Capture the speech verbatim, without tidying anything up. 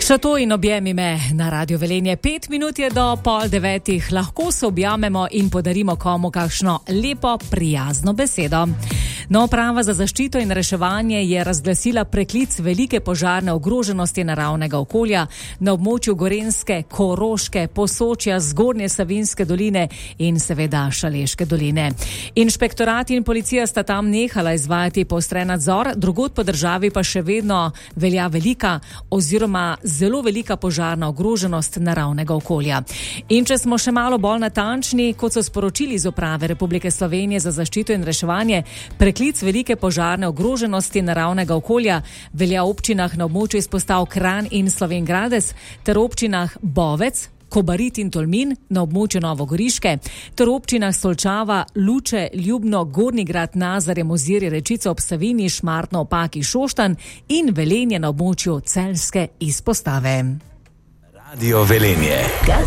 Šato in objemi me na Radio Velenje. Pet minut je do pol devetih. Lahko se objamemo in podarimo komu kakšno lepo, prijazno besedo. No, Uprava za zaščito in reševanje je razglasila preklic velike požarne ogroženosti naravnega okolja na območju Gorenjske, Koroške, Posočja, Zgornje Savinjske doline in seveda Šaleške doline. Inšpektorat in policija sta tam nehala izvajati poostren nadzor, drugod po državi pa še vedno velja velika oziroma zelo velika požarna ogroženost naravnega okolja. In če smo še malo bolj natančni, kot so sporočili iz Uprave Republike Slovenije za zaščito in reševanje, preklic velike požarne ogroženosti naravnega okolja velja v občinah na območju izpostav Kranj in Slovenj Gradec ter občinah Bovec, Kobarid in Tolmin na območju Novogoriške, ter občinah Solčava, Luče, Ljubno, Gornji Grad, Nazarje, Mozirje, Rečica ob Savinji, Šmartno ob Paki, Šoštanj in Velenje na območju Celjske izpostave. Radio Velenje.